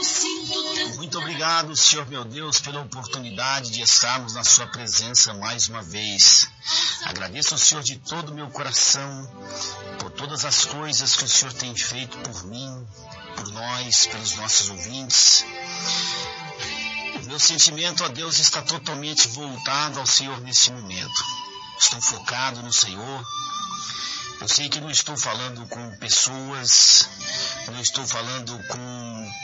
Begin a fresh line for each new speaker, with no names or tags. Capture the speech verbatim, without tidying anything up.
Muito obrigado, Senhor meu Deus, pela oportunidade de estarmos na sua presença mais uma vez. Agradeço ao Senhor de todo o meu coração por todas as coisas que o Senhor tem feito por mim, por nós, pelos nossos ouvintes. O meu sentimento a Deus está totalmente voltado ao Senhor neste momento. Estou focado no Senhor. Eu sei que não estou falando com pessoas, não estou falando com